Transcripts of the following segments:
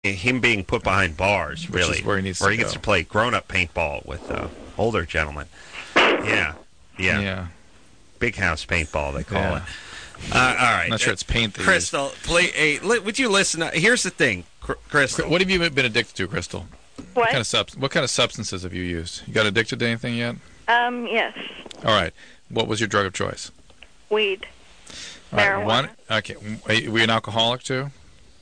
him being put behind bars, Which really, is where he needs to he gets go. to play grown-up paintball with older gentlemen. Yeah. Big house paintball, they call it. All right. I'm not sure it's paint. Crystal, would you listen? Here's the thing, Crystal. What have you been addicted to, Crystal? What? What kind of substances have you used? You got addicted to anything yet? Yes. All right. What was your drug of choice? Weed. All right, Marijuana. Okay. Were you an alcoholic too?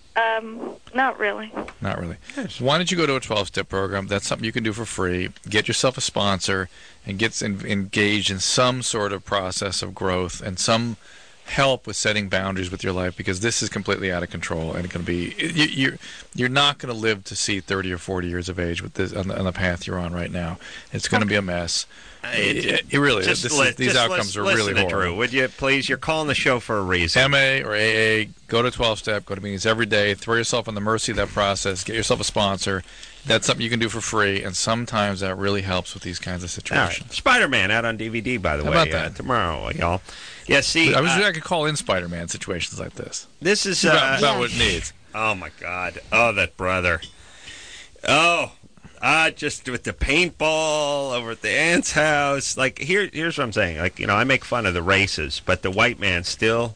Not really. Not really. Why don't you go to a 12-step program? That's something you can do for free. Get yourself a sponsor and get engaged in some sort of process of growth and some help with setting boundaries with your life, because this is completely out of control, and it's going to be you're not going to live to see 30 or 40 years of age with this on the path you're on right now. It's going to be a mess. It really is. These outcomes are really horrible. Drew, would you please? You're calling the show for a reason. MA or AA, go to 12-step, go to meetings every day, throw yourself on the mercy of that process, get yourself a sponsor. That's something you can do for free, and sometimes that really helps with these kinds of situations. Right. Spider-Man out on DVD, by the way. How about that? Tomorrow, y'all. Yeah, see... I could call in Spider-Man situations like this. This is... about what it needs. Oh, my God. Oh, that brother. Oh, just with the paintball over at the aunt's house. Like, here's what I'm saying. Like, I make fun of the races, but the white man still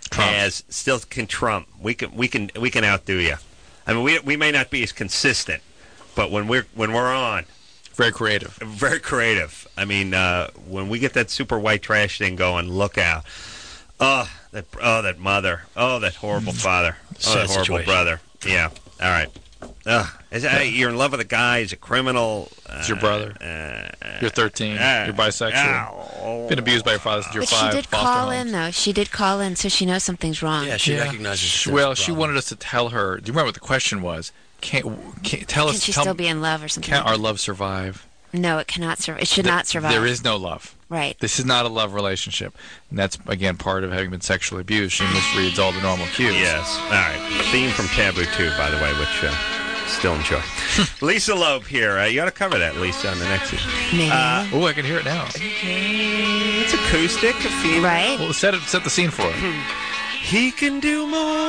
can trump. We can outdo you. I mean, we may not be as consistent, but when we're on, very creative. I mean, when we get that super white trash thing going, look out! That mother! Oh, that horrible father! Oh, that horrible brother! Yeah. All right. You're in love with a guy. He's a criminal. It's your brother. You're 13. You're bisexual. Been abused by your father since you're 5. She did call in, though. She did call in, so she knows something's wrong. Yeah, she recognizes. Well, she wanted us to tell her. Do you remember what the question was? Tell us. Can she still be in love or something? Can our love survive? No, it cannot survive. It should not survive. There is no love. Right. This is not a love relationship. And that's, again, part of having been sexually abused. She misreads all the normal cues. Yes. All right. Theme from Taboo 2, by the way, which still enjoy. Lisa Loeb here. You ought to cover that, Lisa, on the next season. Maybe. I can hear it now. It's acoustic. Right. Well, set the scene for it. He can do more.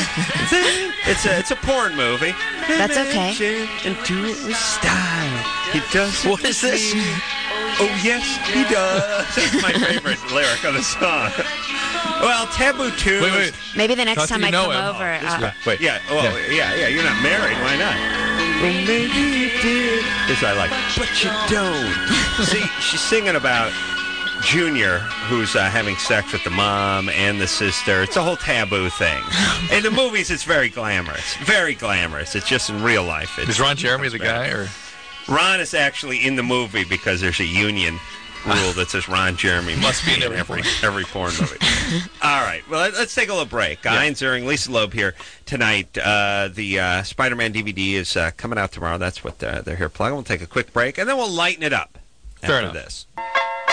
It's a porn movie. That's okay. And do it with style. He does. What is this? Oh yes, he does. That's my favorite lyric of the song. Well, Taboo 2. Wait. Maybe the next time I come over. Wait. Yeah. Yeah. You're not married. Why not? Well, maybe you did. This is what I like. But you don't. See, she's singing about Junior, who's having sex with the mom and the sister. It's a whole taboo thing. In the movies, it's very glamorous. Very glamorous. It's just in real life. Is Ron Jeremy the guy, or? Ron is actually in the movie because there's a union rule that says Ron Jeremy must be in every porn movie. All right. Well, let's take a little break. Guy Ziering, Lisa Loeb here tonight. The Spider-Man DVD is coming out tomorrow. That's what they're here plugging. We'll take a quick break, and then we'll lighten it up after this.